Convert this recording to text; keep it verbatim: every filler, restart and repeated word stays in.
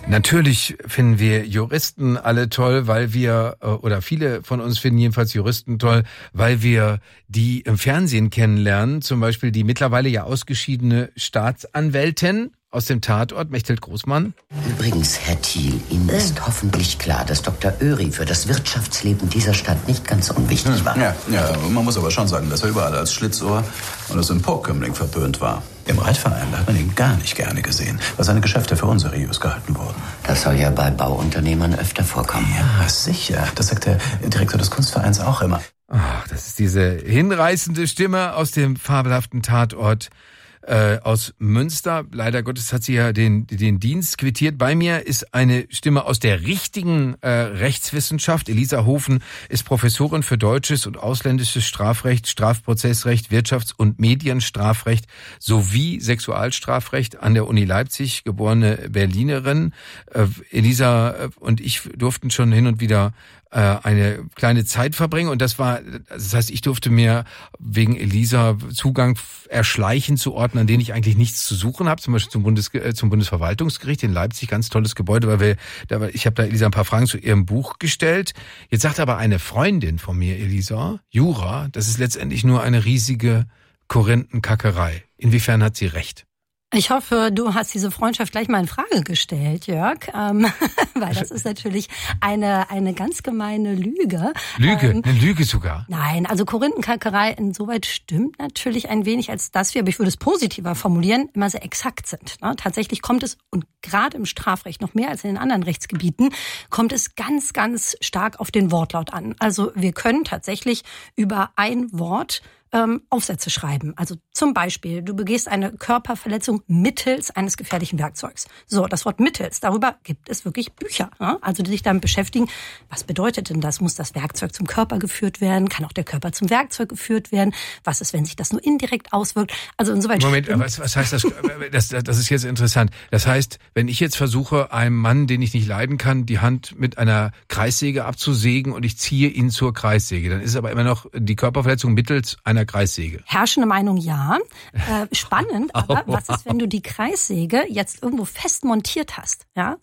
Natürlich finden wir Juristen alle toll, weil wir, oder viele von uns finden jedenfalls Juristen toll, weil wir die im Fernsehen kennenlernen. Zum Beispiel die mittlerweile ja ausgeschiedene Staatsanwältin aus dem Tatort, Mechthild Großmann. Übrigens, Herr Thiel, Ihnen ist hoffentlich klar, dass Doktor Oeri für das Wirtschaftsleben dieser Stadt nicht ganz unwichtig war. Ja, ja, man muss aber schon sagen, dass er überall als Schlitzohr und als Emporkömmling verpönt war. Im Reitverein hat man ihn gar nicht gerne gesehen, weil seine Geschäfte für unseriös gehalten wurden. Das soll ja bei Bauunternehmern öfter vorkommen. Ja, sicher. Das sagt der Direktor des Kunstvereins auch immer. Ach, das ist diese hinreißende Stimme aus dem fabelhaften Tatort äh, aus Münster. Leider Gottes hat sie ja den den Dienst quittiert. Bei mir ist eine Stimme aus der richtigen äh, Rechtswissenschaft. Elisa Hofen ist Professorin für deutsches und ausländisches Strafrecht, Strafprozessrecht, Wirtschafts- und Medienstrafrecht sowie Sexualstrafrecht an der Uni Leipzig, geborene Berlinerin. Äh, Elisa und ich durften schon hin und wieder eine kleine Zeit verbringen und das war, das heißt, ich durfte mir wegen Elisa Zugang erschleichen zu Orten, an denen ich eigentlich nichts zu suchen habe, zum Beispiel zum Bundes, zum Bundesverwaltungsgericht in Leipzig, ganz tolles Gebäude, weil wir, da, ich habe da Elisa ein paar Fragen zu ihrem Buch gestellt. Jetzt sagt aber eine Freundin von mir, Elisa, Jura, das ist letztendlich nur eine riesige Korinthenkackerei. Inwiefern hat sie recht? Ich hoffe, du hast diese Freundschaft gleich mal in Frage gestellt, Jörg, ähm, weil das ist natürlich eine eine ganz gemeine Lüge. Lüge, ähm, eine Lüge sogar? Nein, also Korinthenkackerei insoweit stimmt natürlich ein wenig, als dass wir, aber ich würde es positiver formulieren, immer sehr exakt sind. Ne? Tatsächlich kommt es, und gerade im Strafrecht noch mehr als in den anderen Rechtsgebieten, kommt es ganz, ganz stark auf den Wortlaut an. Also wir können tatsächlich über ein Wort Ähm, Aufsätze schreiben. Also zum Beispiel, du begehst eine Körperverletzung mittels eines gefährlichen Werkzeugs. So, das Wort mittels, darüber gibt es wirklich Bücher, ne? Also die sich damit beschäftigen, was bedeutet denn das? Muss das Werkzeug zum Körper geführt werden? Kann auch der Körper zum Werkzeug geführt werden? Was ist, wenn sich das nur indirekt auswirkt? Also insoweit. Moment, was, was heißt das? das? Das ist jetzt interessant. Das heißt, wenn ich jetzt versuche, einem Mann, den ich nicht leiden kann, die Hand mit einer Kreissäge abzusägen und ich ziehe ihn zur Kreissäge, dann ist aber immer noch die Körperverletzung mittels einer Kreissäge. Herrschende Meinung, ja. Äh, spannend, aber was ist, wenn du die Kreissäge jetzt irgendwo fest montiert hast? Ja,